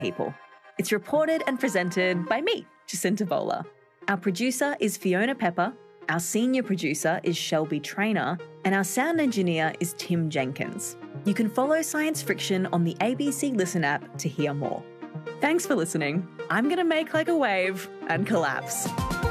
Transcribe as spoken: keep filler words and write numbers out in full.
people. It's reported and presented by me, Jacinta Vola. Our producer is Fiona Pepper, our senior producer is Shelby Trainer, and our sound engineer is Tim Jenkins. You can follow Science Friction on the A B C Listen app to hear more. Thanks for listening. I'm going to make like a wave and collapse.